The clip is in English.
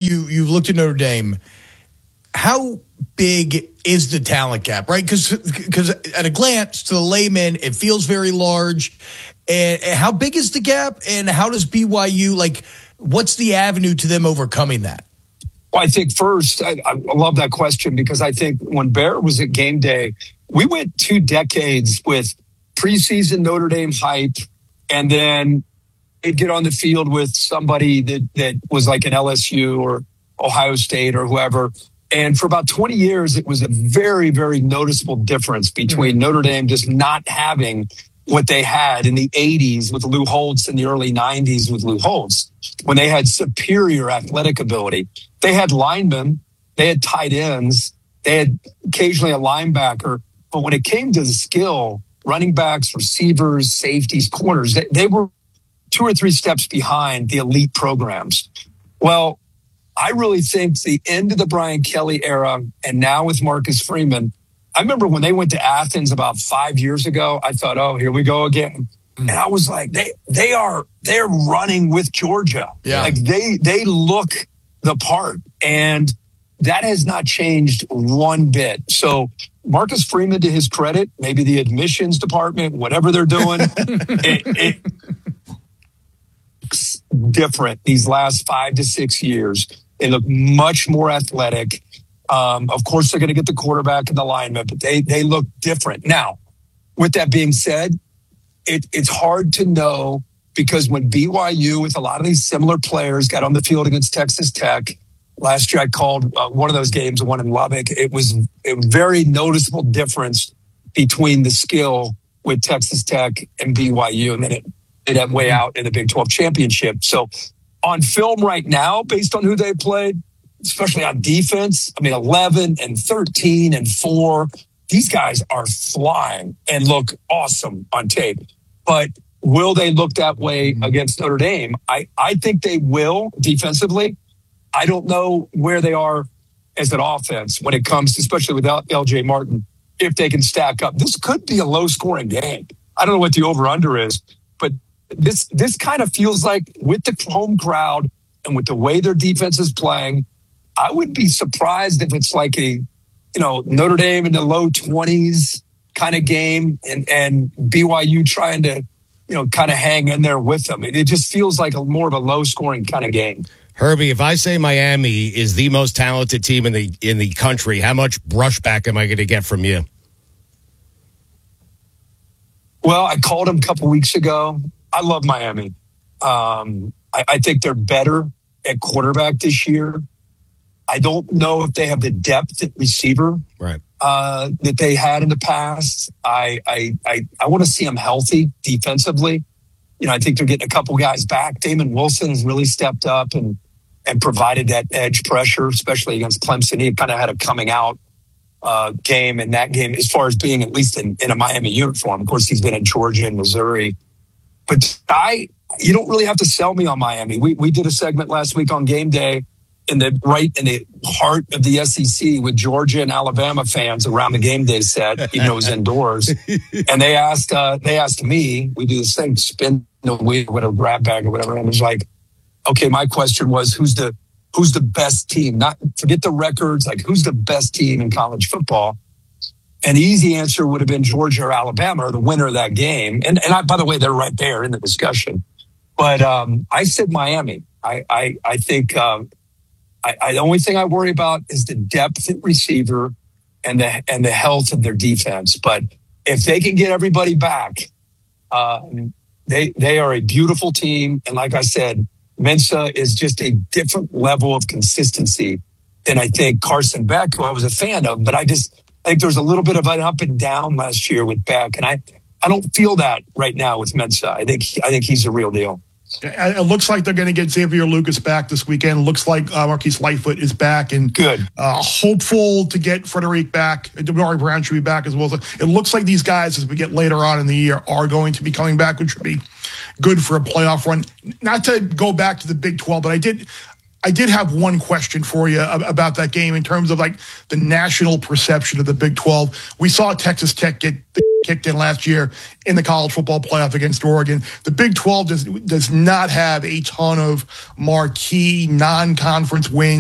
you looked at Notre Dame. How big is the talent gap, right? Because at a glance, to the layman, it feels very large. And how big is the gap, and how does BYU, what's the avenue to them overcoming that? Well, I think first, I love that question, because I think when Bear was at game day, we went 2 decades with preseason Notre Dame hype, and then they'd get on the field with somebody that was like an LSU or Ohio State or whoever. And for about 20 years, it was a very, very noticeable difference between Notre Dame just not having what they had in the 80s with Lou Holtz and the early 90s with Lou Holtz, when they had superior athletic ability. They had linemen, they had tight ends, they had occasionally a linebacker. But when it came to the skill, running backs, receivers, safeties, corners, they were 2 or 3 steps behind the elite programs. Well, I really think the end of the Brian Kelly era, and now with Marcus Freeman, I remember when they went to Athens about 5 years ago, I thought, oh, here we go again. And I was like, they're running with Georgia. Yeah. Like they look the part. And that has not changed one bit. So Marcus Freeman, to his credit, maybe the admissions department, whatever they're doing, it's different these last 5 to 6 years. They look much more athletic. Of course, they're going to get the quarterback and the lineman, but they look different. Now, with that being said, it's hard to know, because when BYU, with a lot of these similar players, got on the field against Texas Tech last year, I called one of those games, the one in Lubbock. It was a very noticeable difference between the skill with Texas Tech and BYU, and then it went way out in the Big 12 championship. So on film right now, based on who they played, especially on defense, 11 and 13 and 4, these guys are flying and look awesome on tape. But will they look that way against Notre Dame? I think they will defensively. I don't know where they are as an offense when it comes to, especially without LJ Martin, if they can stack up. This could be a low-scoring game. I don't know what the over-under is, but this kind of feels like, with the home crowd and with the way their defense is playing, I would be surprised if it's like a, Notre Dame in the low 20s kind of game, and BYU trying to, kind of hang in there with them. It just feels like more of a low scoring kind of game. Herbie, if I say Miami is the most talented team in the country, how much brushback am I going to get from you? Well, I called them a couple weeks ago. I love Miami. I think they're better at quarterback this year. I don't know if they have the depth at receiver, right, that they had in the past. I want to see them healthy defensively. I think they're getting a couple guys back. Damon Wilson has really stepped up and provided that edge pressure, especially against Clemson. He kind of had a coming out game in that game, as far as being at least in a Miami uniform. Of course, he's been in Georgia and Missouri. But you don't really have to sell me on Miami. We did a segment last week on game day in the heart of the SEC with Georgia and Alabama fans around the game day set, even though it was indoors. And they asked me, we do this thing, spin the wheel, whatever, grab bag or whatever. And it was like, okay, my question was, who's the best team? Not forget the records, like who's the best team in college football? And the easy answer would have been Georgia or Alabama, or the winner of that game. And by the way, they're right there in the discussion. But I said Miami. I think the only thing I worry about is the depth at receiver and the health of their defense. But if they can get everybody back, they are a beautiful team. And like I said, Mensa is just a different level of consistency than I think Carson Beck, who I was a fan of. But I think there's a little bit of an up and down last year with Beck, and I don't feel that right now with Mensa. I think he's a real deal. It looks like they're going to get Xavier Lucas back this weekend. Looks like Marquise Lightfoot is back, and good. Hopeful to get Frederic back. Damari Brown should be back as well. It looks like these guys, as we get later on in the year, are going to be coming back, which would be good for a playoff run. Not to go back to the Big 12, but I did have one question for you about that game in terms of like the national perception of the Big 12. We saw Texas Tech get kicked in last year in the college football playoff against Oregon. The Big 12 does not have a ton of marquee non-conference wins.